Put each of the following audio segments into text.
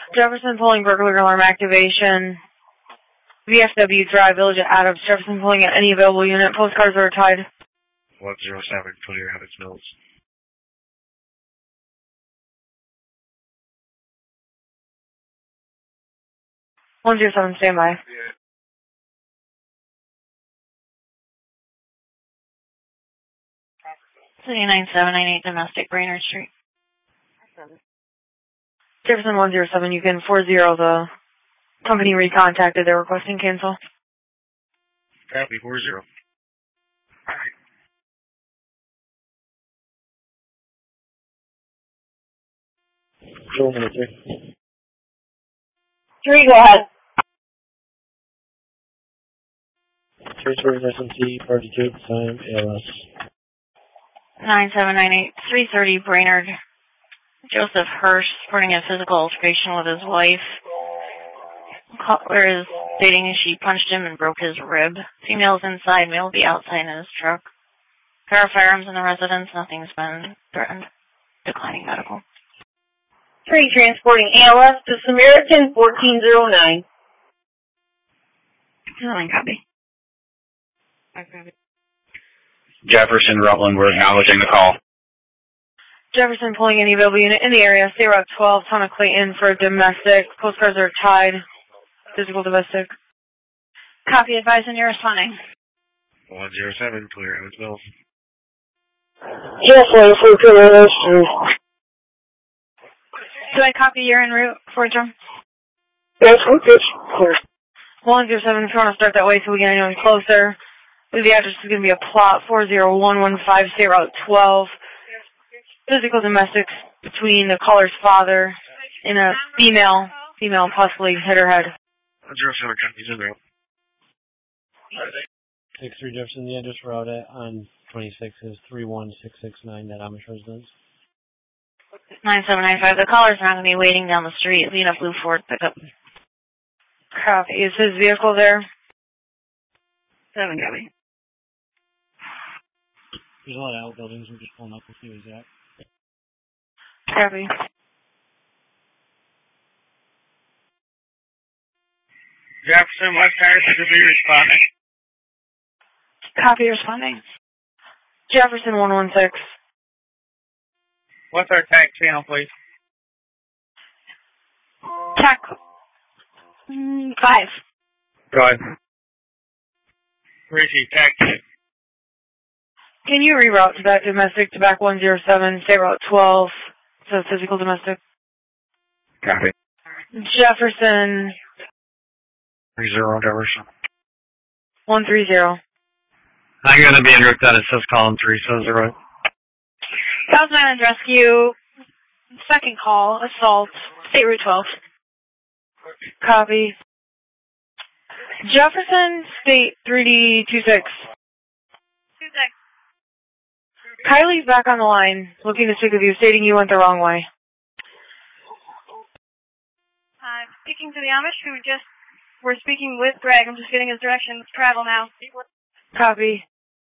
Jefferson pulling burglar alarm activation. VFW Drive, Village at Adams. Jefferson pulling at any available unit. Postcards are tied. 107, clear Adams Mills. 107, stand by. Yeah. City 9798 Domestic, Brainerd Street. Jefferson 107, you can 40 the company recontacted. They're requesting cancel. Copy, 40. Go ahead, sir. 3, go ahead. Transferring SMT, party code, time, ALS. 9798, 330 Brainerd. Joseph Hirsch reporting a physical altercation with his wife. Caller is stating she punched him and broke his rib. Female's inside, male will be outside in his truck. There are firearms in the residence, nothing's been threatened. Declining medical. 3 transporting ALS to Samaritan 1409. Copy. Jefferson, Rutland, we're acknowledging the call. Jefferson pulling any available unit in the area. Stay Route 12, Town of Clayton for domestic. Postcards are tied. Physical domestic. Copy, advise when you're responding. 107, clear Adams Mills. Yes, sir, for clear. Do I copy you're en route for a drum? Yes, okay. Clear. 107, if you want to start that way so we get anyone closer. The address is going to be a plot 40115, State Route 12. Physical domestics between the caller's father and a female possibly hit her head. 107, copies in there. 63 Jefferson, the address route on 26 is 31669 at Amish residence. 9795, the caller's not going to be waiting down the street. Lead up Blue Ford pickup. Copy. Is his vehicle there? 7, copy. There's a lot of outbuildings. We're just pulling up to see who's at. Copy. Jefferson, West Harrison, to be responding. Copy responding. Jefferson 116. What's our tag channel, please? Tech 5. Go ahead. Richie, tag. Can you reroute to that domestic to back 107, State Route 12, so physical domestic? Copy. Jefferson 30, Jefferson. 130. I'm going to be en route then. It says column 3, so is it right? South Island Rescue, second call, assault, State Route 12. Copy. Jefferson, State 3D26. 26. Kylie's back on the line, looking to speak with you, stating you went the wrong way. I'm speaking to the Amish who we're speaking with Greg. I'm just getting his directions. Travel now. Copy.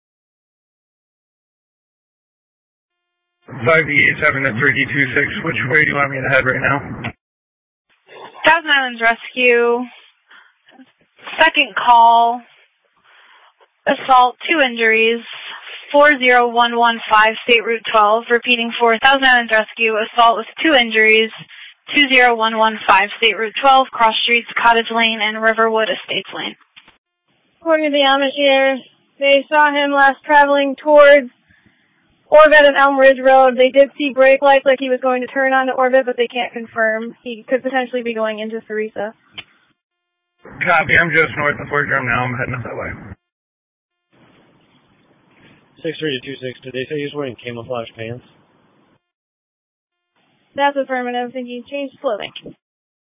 587 at 3D26. Which way do you want me to head right now? Thousand Islands Rescue, second call, assault, 2 injuries, 40115, State Route 12, repeating for Thousand Islands Rescue, assault with 2 injuries, 20115, State Route 12, cross streets, Cottage Lane, and Riverwood Estates Lane. According to the Amish here, they saw him last traveling towards Orbit and Elm Ridge Road. They did see brake lights like he was going to turn onto Orbit, but they can't confirm. He could potentially be going into Theresa. Copy. I'm just north of Fort Drum now. I'm heading up that way. 63-26. Did they say he was wearing camouflage pants? That's affirmative. I think he changed clothing.